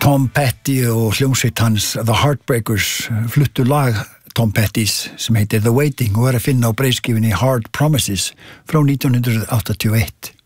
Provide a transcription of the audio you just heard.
Tom Petty og hljómsveit hans The Heartbreakers fluttu lag Tom Pettys sem heitir The Waiting og að finna á breiðskífunni Hard Promises frá 1981.